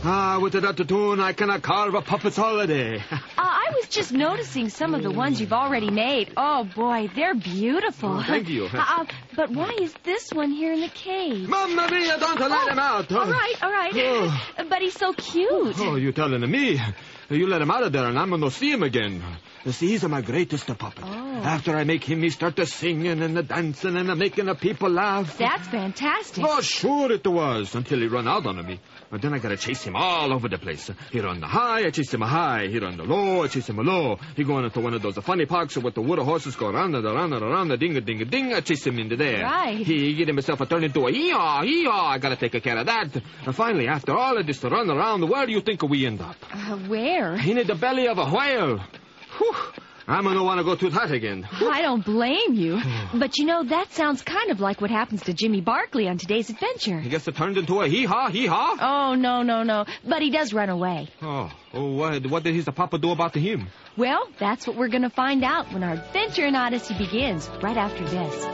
With that tune, I cannot carve a puppet's holiday. I was just noticing some of the ones you've already made. Oh, boy, they're beautiful. Oh, thank you. But why is this one here in the cave? Mamma mia, don't let him out. All right. Oh. But he's so cute. Oh, you telling me? You let him out of there and I'm going to see him again. See, he's my greatest puppet. Oh. After I make him, he start the singing and the dancing and the making the people laugh. That's fantastic. Oh, sure it was, until he run out on me. But then I got to chase him all over the place. He run the high, I chase him high. He run the low, I chase him low. He go into one of those funny parks with the wooden horses go around and around and around, the ding-a-ding-a-ding. I chase him into there. Right. He get himself a turn into a hee-haw, hee-haw. I got to take care of that. And finally, after all of this to run around, where do you think we end up? Where? In the belly of a whale. Whew. I'm going to want to go through that again. I don't blame you. But, that sounds kind of like what happens to Jimmy Barkley on today's adventure. He gets turned into a hee-haw, hee-haw? Oh, no. But he does run away. What did his papa do about him? Well, that's what we're going to find out when our adventure in Odyssey begins, right after this.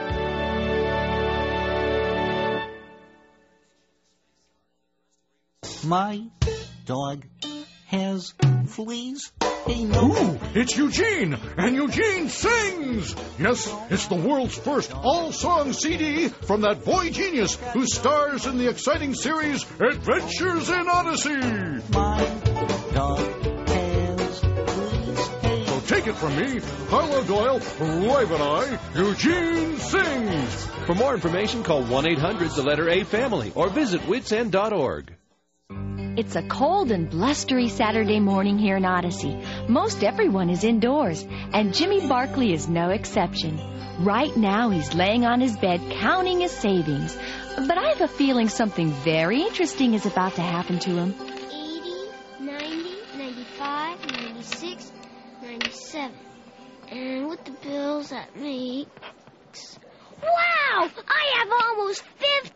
My dog has fleas. Ooh, it's Eugene, and Eugene sings! Yes, it's the world's first all-song CD from that boy genius who stars in the exciting series Adventures in Odyssey. My dog has fleas. So take it from me, Harlow Doyle, Private Eye, Eugene sings! For more information, call 1-800-A-FAMILY or visit witsend.org. It's a cold and blustery Saturday morning here in Odyssey. Most everyone is indoors, and Jimmy Barkley is no exception. Right now, he's laying on his bed counting his savings. But I have a feeling something very interesting is about to happen to him. 80, 90, 95, 96, 97. And with the bills, that makes... Wow! I have almost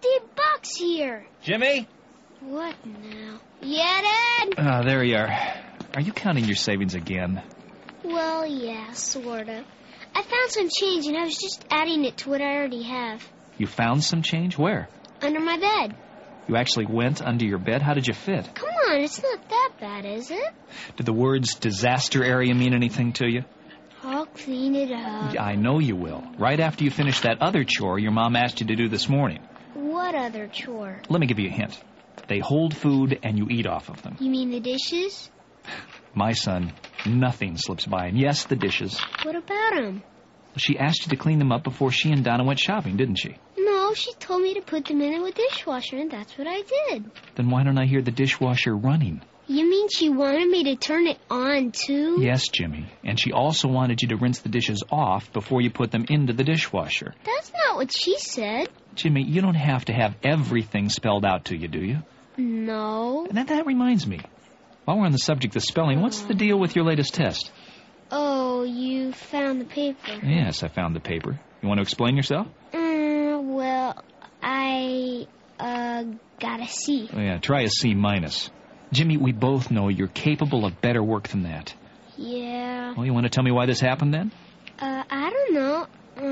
$50 here. Jimmy? What now? Yeah, Dad? There you are. Are you counting your savings again? Well, yeah, sort of. I found some change, and I was just adding it to what I already have. You found some change? Where? Under my bed. You actually went under your bed? How did you fit? Come on, it's not that bad, is it? Did the words disaster area mean anything to you? I'll clean it up. I know you will. Right after you finish that other chore your mom asked you to do this morning. What other chore? Let me give you a hint. They hold food and you eat off of them. You mean the dishes? My son, nothing slips by. And yes, the dishes. What about them? She asked you to clean them up before she and Donna went shopping, didn't she? No, she told me to put them in the dishwasher, and that's what I did. Then why don't I hear the dishwasher running? You mean she wanted me to turn it on, too? Yes, Jimmy. And she also wanted you to rinse the dishes off before you put them into the dishwasher. That's not what she said. Jimmy, you don't have to have everything spelled out to you, do you? No. And that reminds me. While we're on the subject of spelling, what's the deal with your latest test? Oh, you found the paper. Yes, I found the paper. You want to explain yourself? Well, I got a C. Oh, yeah, try a C minus. Jimmy, we both know you're capable of better work than that. Yeah. Well, you want to tell me why this happened then? I don't know.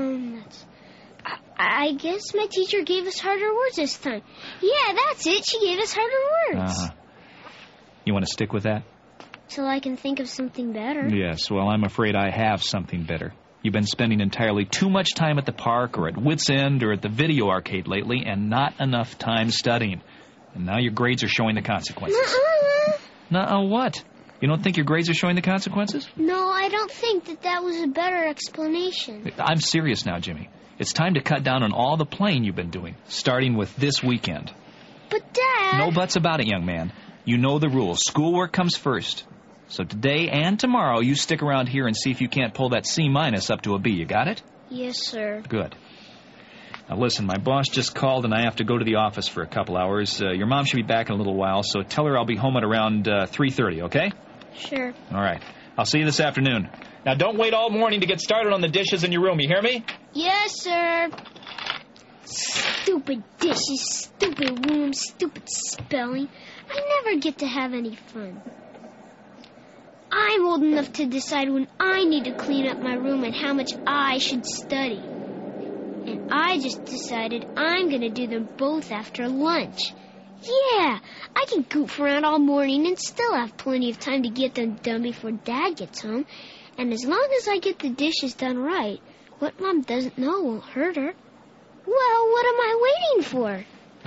I guess my teacher gave us harder words this time. Yeah, that's it. She gave us harder words. Uh-huh. You want to stick with that? Till I can think of something better. Yes, well, I'm afraid I have something better. You've been spending entirely too much time at the park or at Wits End or at the video arcade lately and not enough time studying. And now your grades are showing the consequences. Nuh-uh, what? You don't think your grades are showing the consequences? No, I don't think that was a better explanation. I'm serious now, Jimmy. It's time to cut down on all the playing you've been doing, starting with this weekend. But, Dad... No buts about it, young man. You know the rules. Schoolwork comes first. So today and tomorrow, you stick around here and see if you can't pull that C minus up to a B. You got it? Yes, sir. Good. Now, listen, my boss just called and I have to go to the office for a couple hours. Your mom should be back in a little while, so tell her I'll be home at around 3:30, okay? Sure. All right. I'll see you this afternoon. Now, don't wait all morning to get started on the dishes in your room. You hear me? Yes, sir. Stupid dishes, stupid room, stupid spelling. I never get to have any fun. I'm old enough to decide when I need to clean up my room and how much I should study. And I just decided I'm going to do them both after lunch. Yeah, I can goof around all morning and still have plenty of time to get them done before Dad gets home. And as long as I get the dishes done right, what Mom doesn't know won't hurt her. Well, what am I waiting for?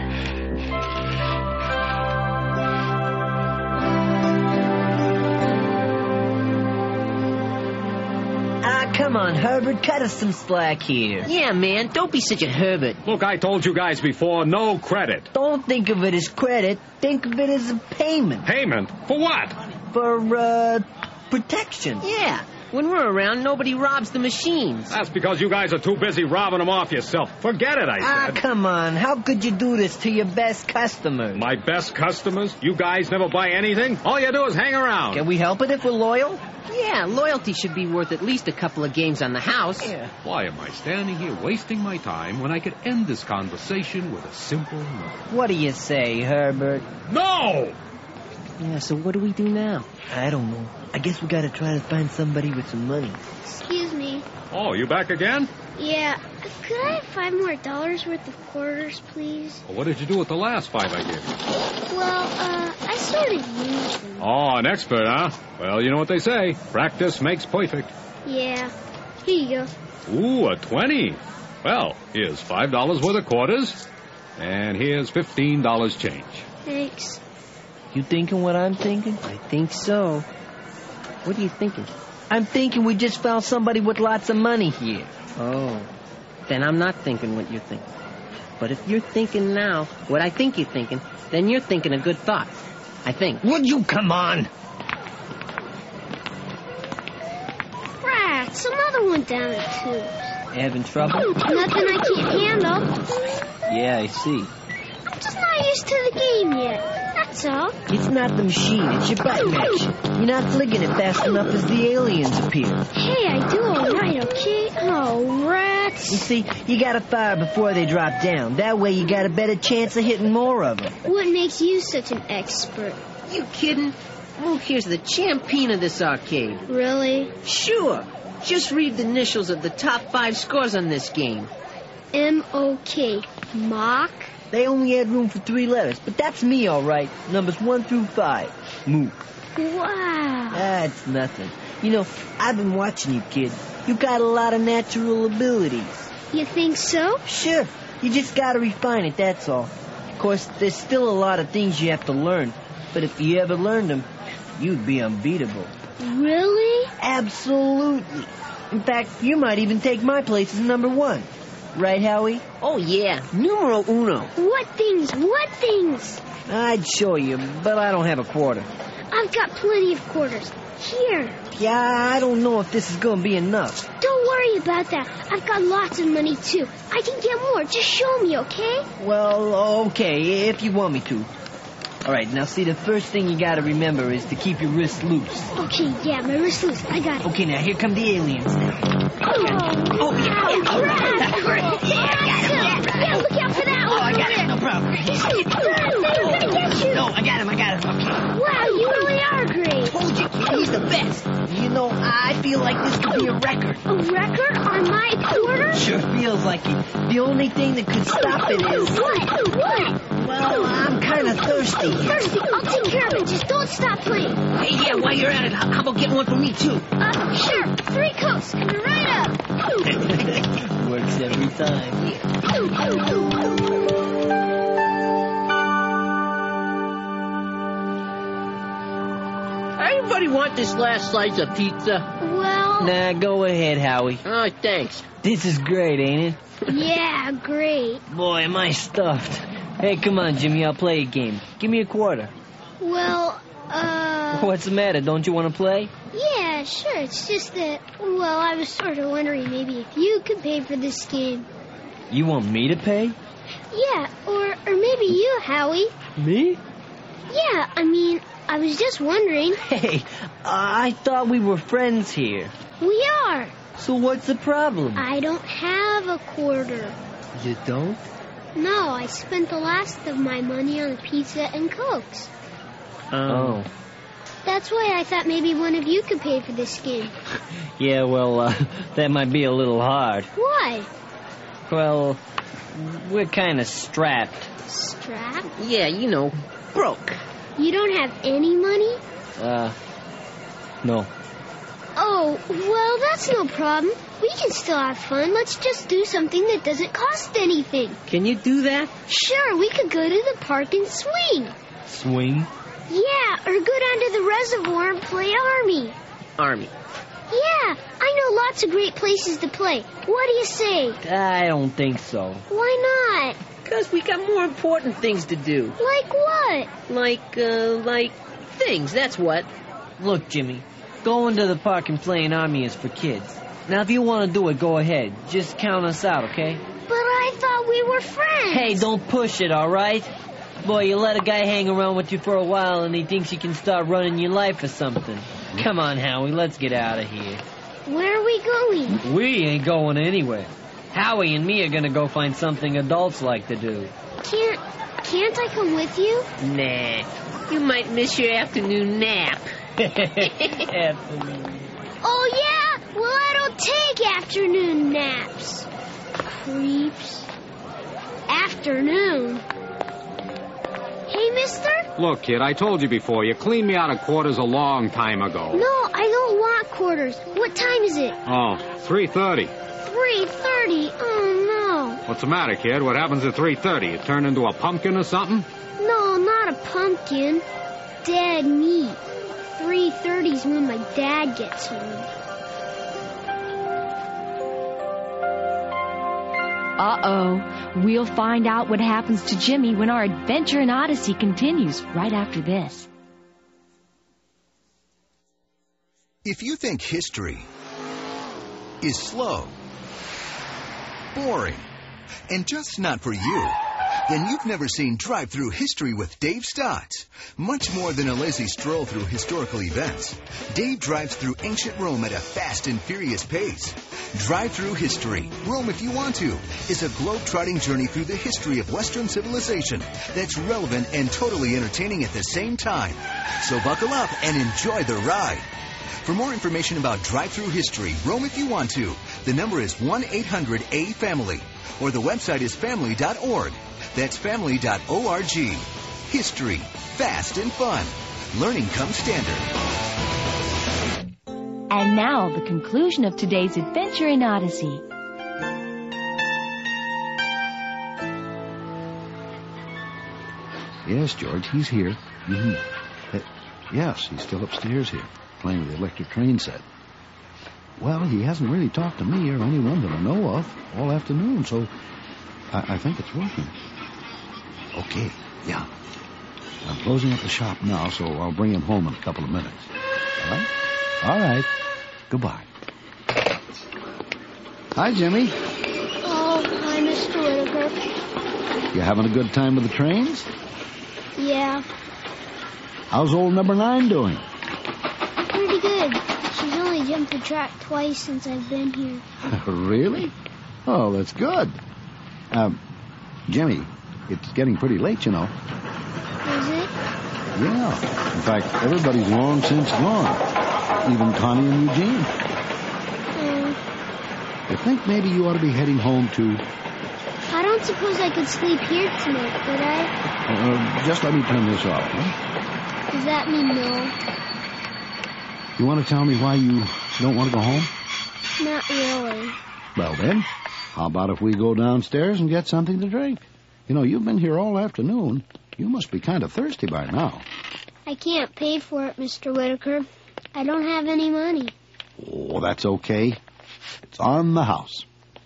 Come on, Herbert, cut us some slack here. Yeah, man, don't be such a Herbert. Look, I told you guys before, no credit. Don't think of it as credit. Think of it as a payment. Payment? For what? For, protection. Yeah, when we're around, nobody robs the machines. That's because you guys are too busy robbing them off yourself. Forget it, I said. Come on. How could you do this to your best customers? My best customers? You guys never buy anything? All you do is hang around. Can we help it if we're loyal? Yeah, loyalty should be worth at least a couple of games on the house. Yeah. Why am I standing here wasting my time when I could end this conversation with a simple no? What do you say, Herbert? No! Yeah, so what do we do now? I don't know. I guess we gotta try to find somebody with some money. Excuse me. Oh, you back again? Yeah, could I have $5 more worth of quarters, please? Well, what did you do with the last 5 I gave you? Well, I sort of used them. Oh, an expert, huh? Well, you know what they say. Practice makes perfect. Yeah. Here you go. Ooh, a 20. Well, here's $5 worth of quarters. And here's $15 change. Thanks. You thinking what I'm thinking? I think so. What are you thinking? I'm thinking we just found somebody with lots of money here. Oh, then I'm not thinking what you're thinking. But if you're thinking now what I think you're thinking, then you're thinking a good thought. I think. Would you come on? Rat, some other one down at two. Having trouble? Nothing I can't handle. Yeah, I see. I'm just not used to the game yet. That's all. It's not the machine, it's your button action. You're not flicking it fast enough as the aliens appear. Hey, I do all right, okay? Oh, rats. You see, you gotta fire before they drop down. That way you got a better chance of hitting more of them. What makes you such an expert? You kidding? Luke here's the champion of this arcade. Really? Sure. Just read the initials of the top 5 scores on this game. M-O-K. Mock? They only had room for 3 letters, but that's me, all right. Numbers 1 through 5. Mook. Wow. That's nothing. You know, I've been watching you, kid. You got a lot of natural abilities. You think so? Sure. You just gotta refine it, that's all. Of course, there's still a lot of things you have to learn. But if you ever learned them, you'd be unbeatable. Really? Absolutely. In fact, you might even take my place as number 1. Right, Howie? Oh, yeah. Numero uno. What things? What things? I'd show you, but I don't have a quarter. I've got plenty of quarters. Here. Yeah, I don't know if this is gonna be enough. Don't worry about that. I've got lots of money, too. I can get more. Just show me, okay? Well, okay, if you want me to. All right, now see, the first thing you gotta remember is to keep your wrist loose. Okay, yeah, my wrist loose. I got it. Okay, now here come the aliens now. Oh, yeah, look out for that one. Oh, I got it, no problem. They're gonna get you. No, I got him, okay. Wow, you really are great. Told you, kid, he's the best. You know, I feel like this could be a record. A record on my quarter? Sure feels like it. The only thing that could stop it is... What? Well, I'm kind of thirsty. Thirsty? I'll take care of it. Just don't stop playing. Hey, yeah, while you're at it, how about getting one for me, too? Sure. 3 Cokes. Coming right up. Works every time. Anybody want this last slice of pizza? Well... Nah, go ahead, Howie. Oh, thanks. This is great, ain't it? Yeah, great. Boy, am I stuffed. Hey, come on, Jimmy, I'll play a game. Give me a quarter. Well, What's the matter? Don't you want to play? Yeah, sure. It's just that, well, I was sort of wondering maybe if you could pay for this game. You want me to pay? Yeah, or maybe you, Howie. Me? Yeah, I mean, I was just wondering. Hey, I thought we were friends here. We are. So what's the problem? I don't have a quarter. You don't? No, I spent the last of my money on pizza and Cokes. Oh. That's why I thought maybe one of you could pay for this game. Yeah, well, that might be a little hard. Why? Well, we're kind of strapped. Strapped? Yeah, you know, broke. You don't have any money? No. Oh, well, that's no problem. We can still have fun. Let's just do something that doesn't cost anything. Can you do that? Sure, we could go to the park and swing. Swing? Yeah, or go down to the reservoir and play Army. Army. Yeah, I know lots of great places to play. What do you say? I don't think so. Why not? Because we got more important things to do. Like what? Like things, that's what. Look, Jimmy, going to the park and playing Army is for kids. Now, if you want to do it, go ahead. Just count us out, okay? But I thought we were friends. Hey, don't push it, all right? Boy, you let a guy hang around with you for a while and he thinks he can start running your life or something. Come on, Howie, let's get out of here. Where are we going? We ain't going anywhere. Howie and me are gonna go find something adults like to do. Can't I come with you? Nah, you might miss your afternoon nap. Oh, yeah? Well, I don't take afternoon naps. Creeps. Afternoon. Hey, mister? Look, kid, I told you before, you cleaned me out of quarters a long time ago. No, I don't want quarters. What time is it? Oh, 3:30. 3:30? Oh, no. What's the matter, kid? What happens at 3:30? You turn into a pumpkin or something? No, not a pumpkin. Dead meat. 3:30's when my dad gets home. Uh-oh. We'll find out what happens to Jimmy when our adventure in Odyssey continues right after this. If you think history is slow, boring, and just not for you, then you've never seen Drive-Thru History with Dave Stotts. Much more than a lazy stroll through historical events, Dave drives through ancient Rome at a fast and furious pace. Drive-Thru History, Rome If You Want To, is a globe-trotting journey through the history of Western civilization that's relevant and totally entertaining at the same time. So buckle up and enjoy the ride. For more information about Drive-Thru History, Rome If You Want To, the number is 1-800-A-FAMILY, or the website is family.org. That's family.org. History, fast and fun. Learning comes standard. And now, the conclusion of today's adventure in Odyssey. Yes, George, he's here. Yes, he's still upstairs here, playing with the electric train set. Well, he hasn't really talked to me or anyone that I know of all afternoon, so I think it's working. Okay, yeah. I'm closing up the shop now, so I'll bring him home in a couple of minutes. All right? All right. Goodbye. Hi, Jimmy. Oh, hi, Mr. Whitaker. You having a good time with the trains? Yeah. How's old number 9 doing? Pretty good. She's only jumped the track twice since I've been here. Really? Oh, that's good. Jimmy, it's getting pretty late, you know. Is it? Yeah. In fact, everybody's long since gone. Even Connie and Eugene. I think maybe you ought to be heading home, too. I don't suppose I could sleep here tonight, could I? Just let me turn this off, huh? Does that mean no? You want to tell me why you don't want to go home? Not really. Well, then, how about if we go downstairs and get something to drink? You know, you've been here all afternoon. You must be kind of thirsty by now. I can't pay for it, Mr. Whitaker. I don't have any money. Oh, that's okay. It's on the house.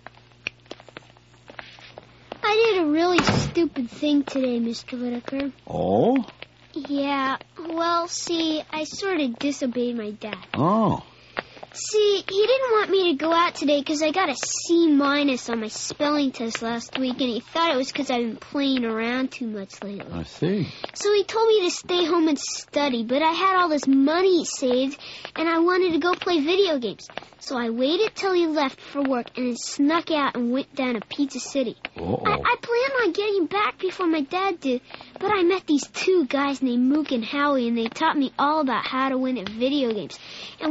I did a really stupid thing today, Mr. Whitaker. Oh? Yeah. Well, see, I sort of disobeyed my dad. Oh. See, he didn't want me to go out today because I got a C- on my spelling test last week, and he thought it was because I've been playing around too much lately. I see. So he told me to stay home and study, but I had all this money saved, and I wanted to go play video games. So I waited till he left for work and then snuck out and went down to Pizza City. I planned on getting back before my dad did, but I met these two guys named Mook and Howie, and they taught me all about how to win at video games. And